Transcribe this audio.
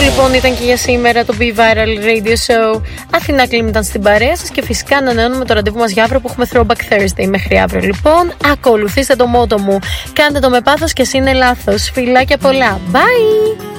λοιπόν ήταν και για σήμερα το Be Viral Radio Show. Αθηνά Κλίμ ήταν στην παρέα σας και φυσικά ανανεώνουμε το ραντεβού μας για αύριο που έχουμε Throwback Thursday. Μέχρι αύριο λοιπόν, ακολουθήστε το μότο μου. Κάντε το με πάθος και εσύ είναι λάθος. Φιλάκια πολλά. Bye!